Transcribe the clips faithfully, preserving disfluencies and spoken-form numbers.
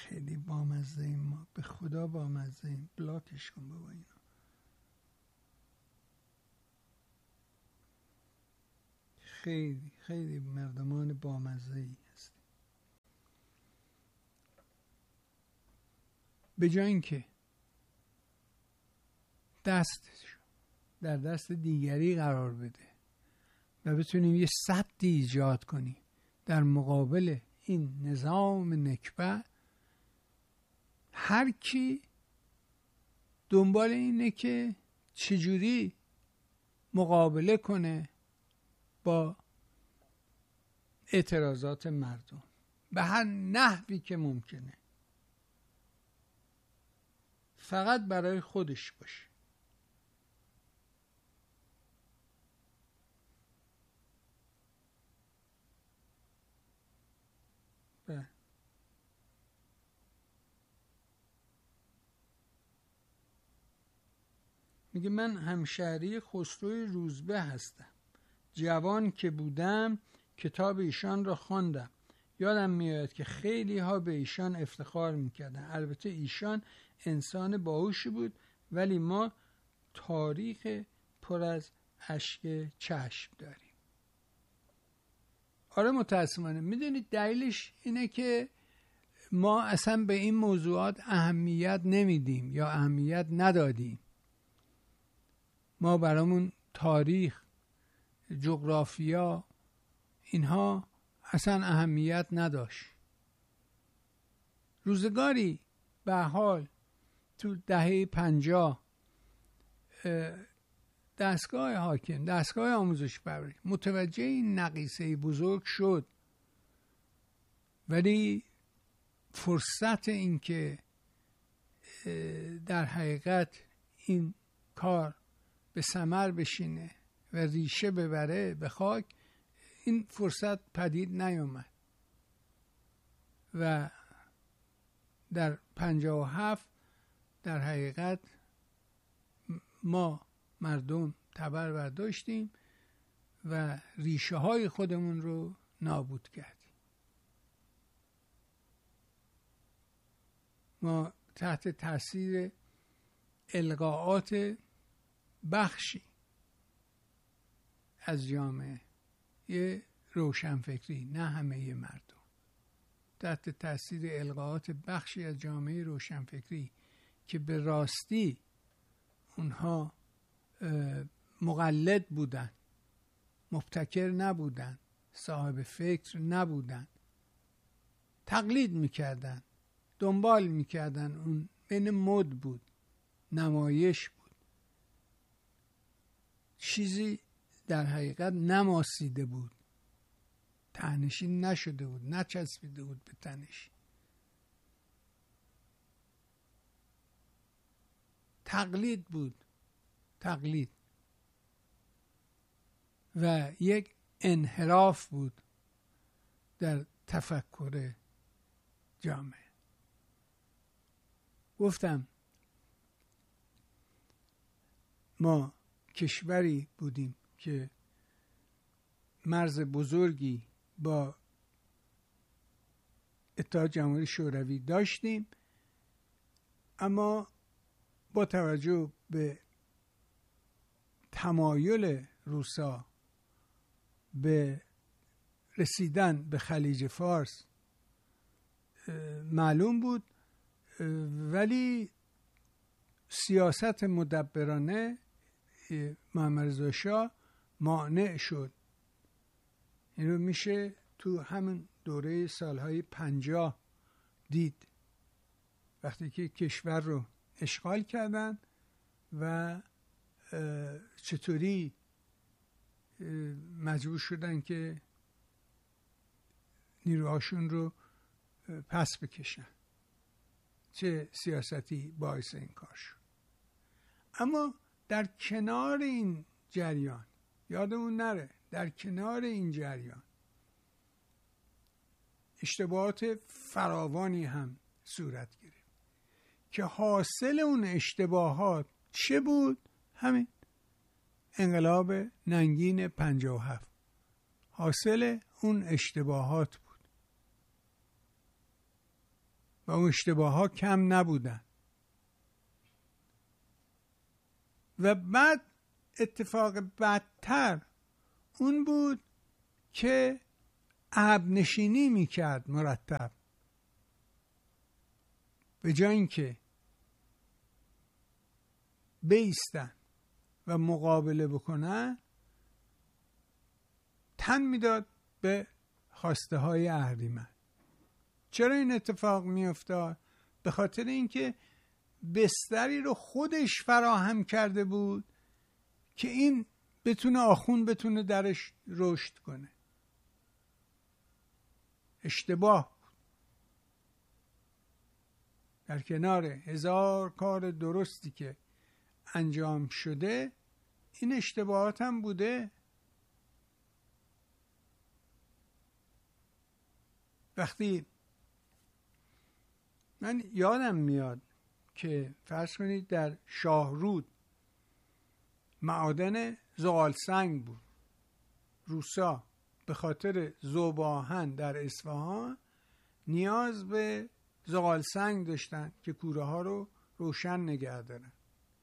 خیلی بامزه ایم ما، به خدا بامزه ایم. بلاکش کن بابا اینو. خیلی خیلی مردمان بامزه ای هست. به جای اینکه دستش در دست دیگری قرار بده و بتونیم یه سدی ایجاد کنیم در مقابل این نظام نکبت، هر کی دنبال اینه که چجوری مقابله کنه با اعتراضات مردم به هر نحوی که ممکنه، فقط برای خودش باشه. به میگه من همشهری خسرو روزبه هستم. جوان که بودم کتاب ایشان را خواندم. یادم میاد که خیلی ها به ایشان افتخار میکردن. البته ایشان انسان باهوشی بود، ولی ما تاریخ پر از اشک چشم داریم. آره متاسفانه. میدونید دلیلش اینه که ما اصلا به این موضوعات اهمیت نمیدیم یا اهمیت ندادیم. ما برامون تاریخ، جغرافیا، اینها اصلا اهمیت نداشت. روزگاری به حال تو دهه پنجاه دستگاه حاکم، دستگاه آموزش پرورش متوجه این نقیصه بزرگ شد، ولی فرصت این که در حقیقت این کار به ثمر بشینه و ریشه ببره به خاک، این فرصت پدید نیامد و در پنجاه و هفت در حقیقت ما مردم تبر برداشتیم و ریشه های خودمون رو نابود کردیم. ما تحت تاثیر القاءات بخشی از جامعه، یه روشنفکری، نه همه مردم، تحت تاثیر القاءات بخشی از جامعه روشنفکری که به راستی اونها مقلد بودن، مبتکر نبودن، صاحب فکر نبودن، تقلید میکردن، دنبال میکردن، اون بین مد بود، نمایش بود، چیزی در حقیقت نماسیده بود، تنشین نشده بود، نچسبیده بود به تنش. تقلید بود، تقلید و یک انحراف بود در تفکر جامعه. گفتم ما کشوری بودیم که مرز بزرگی با اتحاد جماهیر شوروی داشتیم، اما با توجه به تمایل روسا به رسیدن به خلیج فارس معلوم بود، ولی سیاست مدبرانه محمد رضا شاه مانع شد. این رو میشه تو همین دوره سالهای پنجاه دید، وقتی که کشور رو اشغال کردن و چطوری مجبور شدن که نیروهاشون رو پس بکشن، چه سیاستی باعث این کار شد. اما در کنار این جریان، یادمون نره، در کنار این جریان اشتباهات فراوانی هم صورت گرفت که حاصل اون اشتباهات چه بود؟ همین انقلاب ننگین پنجاه و هفت حاصل اون اشتباهات بود. و اون اشتباه ها کم نبودن. و بعد اتفاق بدتر اون بود که عقب نشینی میکرد مرتب، به جای اینکه بایستن و مقابله بکنن تن میداد به خواسته های اهریمن. چرا این اتفاق میافتاد؟ به خاطر اینکه بستری رو خودش فراهم کرده بود که این بتونه آخون بتونه درش رشد کنه. اشتباه بود. در کنار هزار کار درستی که انجام شده این اشتباهات هم بوده. وقتی من یادم میاد که فرض کنید در شاهرود معادن زغال سنگ بود، روسا به خاطر ذوب آهن در اصفهان نیاز به زغال سنگ داشتن که کوره ها رو روشن نگه دارن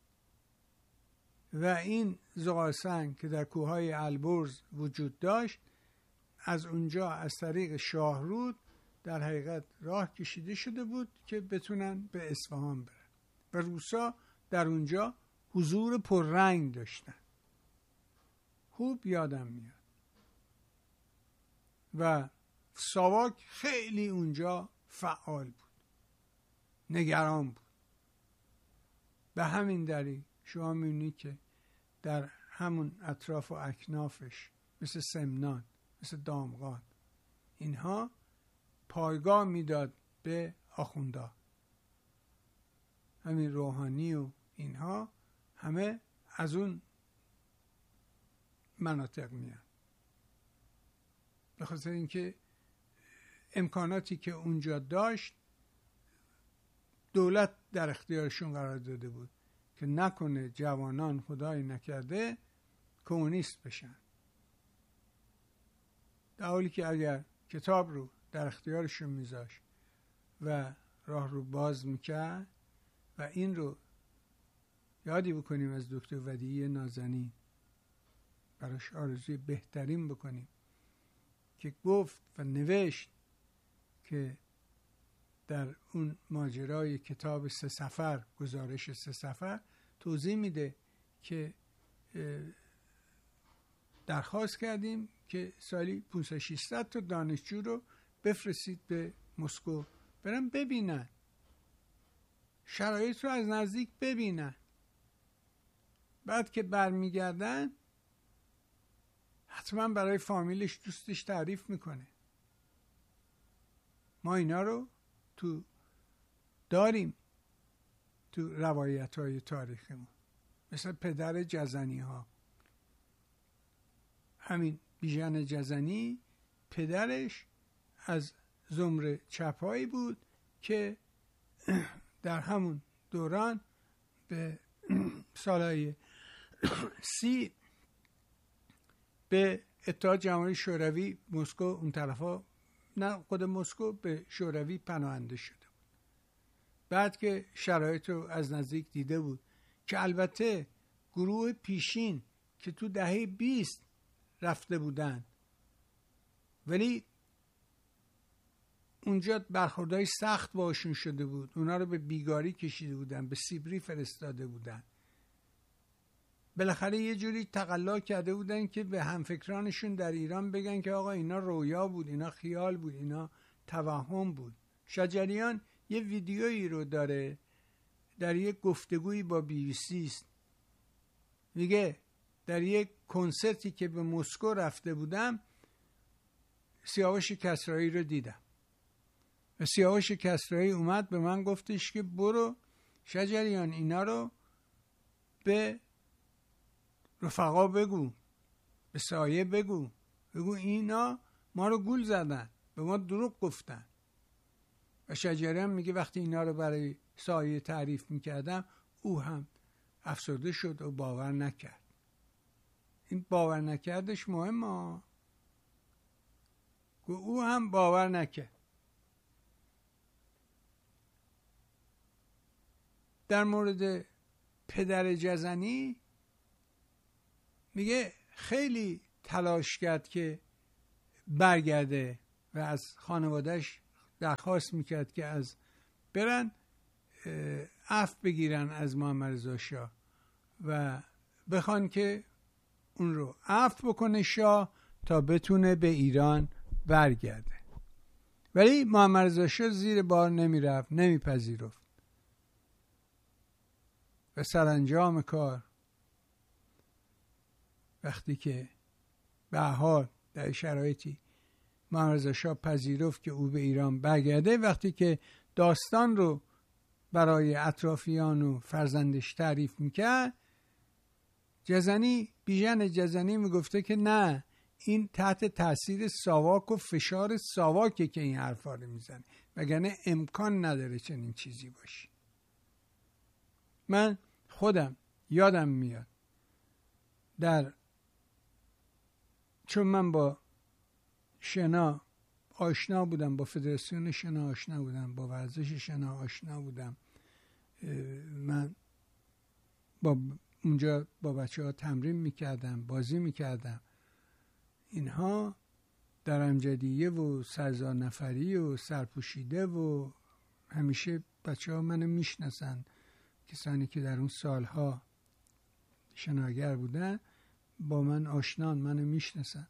و این زغال سنگ که در کوههای البرز وجود داشت از اونجا از طریق شاهرود در حقیقت راه کشیده شده بود که بتونن به اصفهان برن و روسا در اونجا حضور پررنگ داشتن. خوب یادم میاد. و ساواک خیلی اونجا فعال بود، نگران بود. به همین دلیل شما میبینید که در همون اطراف و اکنافش مثل سمنان، مثل دامغان، اینها پایگاه میداد به آخوندا. همین روحانی و اینها همه از اون مناطق میان، به خاطر اینکه امکاناتی که اونجا داشت دولت در اختیارشون قرار داده بود که نکنه جوانان خدای نکرده کمونیست بشن، در حالی که اگر کتاب رو در اختیارشون میذاشت و راه رو باز میکرد. و این رو یادی بکنیم از دکتر ودیعی نازنین، براش آرزوی بهترین بکنیم، که گفت و نوشت که در اون ماجرای کتاب سه سفر، گزارش سه سفر، توضیح میده که درخواست کردیم که سالی پانصد ششصد تا دانشجو رو بفرستید به مسکو برن ببینن، شرایط رو از نزدیک ببینن. بعد که برمیگردن حتما برای فامیلش، دوستش تعریف میکنه. ما اینا رو تو داریم تو روایت های تاریخمون، مثل پدر جزنی ها. همین بیژن جزنی پدرش از زمره چپایی بود که در همون دوران به سالهای سی به اتحاد جماهیر شوروی مسکو، اون طرفا نه خود مسکو، به شوروی پناهنده شده بود. بعد که شرایط رو از نزدیک دیده بود که البته گروه پیشین که تو دهه بیست رفته بودن ولی اونجا برخوردهای سخت باشون شده بود، اونا رو به بیگاری کشیده بودن، به سیبری فرستاده بودن، بالاخره یه جوری تقلا کرده بودن که به همفکرانشون در ایران بگن که آقا اینا رویا بود، اینا خیال بود، اینا توهم بود. شجریان یه ویدیویی رو داره در یک گفتگویی با بی بی سی است، میگه در یک کنسرتی که به مسکو رفته بودم سیاوش کسرایی رو دیدم و سیاوش کسرایی اومد به من گفتش که برو شجریان اینا رو به رفقا بگو، به سایه بگو، بگو اینا ما رو گول زدن، به ما دروغ گفتن. و شجریان میگه وقتی اینا رو برای سایه تعریف میکردم او هم افسرده شد و باور نکرد. این باور نکردش مهمه، او هم باور نکرد. در مورد پدر جزنی میگه خیلی تلاش کرد که برگرده و از خانوادهش درخواست میکرد که از برن عفو بگیرن از محمد رضا شاه و بخوان که اون رو عفو بکنه شاه تا بتونه به ایران برگرده. ولی محمد رضا شاه زیر بار نمیرفت، نمیپذیرفت و سرانجام کار وقتی که به حال در شرایطی محمد رضا شاه پذیرفت که او به ایران برگرده، وقتی که داستان رو برای اطرافیان و فرزندش تعریف میکرد، جزنی بیژن جزنی میگفته که نه، این تحت تاثیر ساواک و فشار ساواکه که این حرفا رو میزنه، وگرنه امکان نداره چنین چیزی باشه. من خودم یادم میاد در چون من با شنا آشنا بودم، با فدراسیون شنا آشنا بودم، با ورزش شنا آشنا بودم، من با اونجا با بچه ها تمرین میکردم، بازی میکردم، اینها در امجدیه و سرزار نفری و سرپوشیده و همیشه بچه ها منو میشناسن، کسانی که در اون سالها شناگر بودن با من آشنان، منو میشناسن.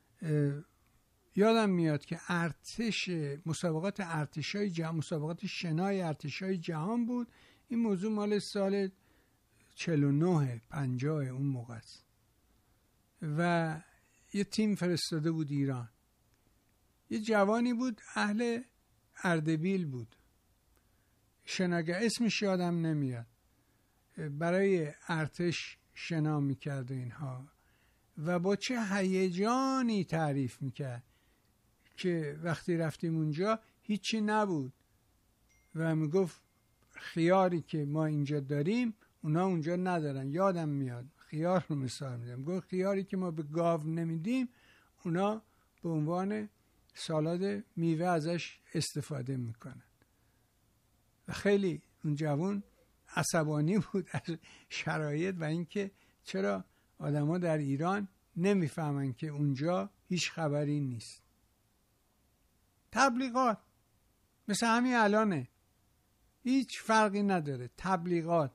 یادم میاد که ارتش مسابقات ارتشای جهان، مسابقات شنای ارتشای جهان بود. این موضوع مال سال چهل و نه پنجاه اون موقع است و یه تیم فرستاده بود ایران. یه جوانی بود اهل اردبیل بود، شناگر، اسمش یادم نمیاد، برای ارتش شنا میکرد و اینها و با چه هیجانی تعریف میکرد که وقتی رفتیم اونجا هیچی نبود و میگفت خیاری که ما اینجا داریم اونا اونجا ندارن. یادم میاد خیار رو مثال میدم، گفت خیاری که ما به گاو نمیدیم اونا به عنوان سالاد میوه ازش استفاده میکنن. و خیلی اون جوان عصبانی بود از شرایط و اینکه چرا آدما در ایران نمیفهمن که اونجا هیچ خبری نیست. تبلیغات مثل همین الانه، هیچ فرقی نداره. تبلیغات،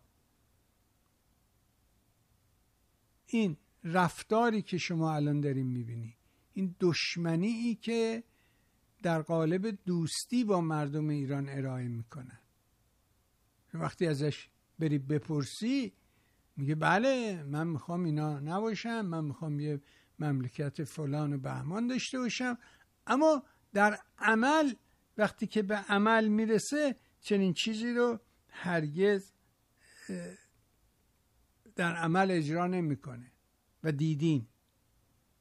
این رفتاری که شما الان داریم میبینی، این دشمنی ای که در قالب دوستی با مردم ایران ارائه میکنن، وقتی ازش بری بپرسی میگه بله من میخوام اینا نباشم، من میخوام یه مملکت فلان و بهمان داشته باشم، اما در عمل وقتی که به عمل میرسه چنین چیزی رو هرگز در عمل اجرا نمیکنه و دیدیم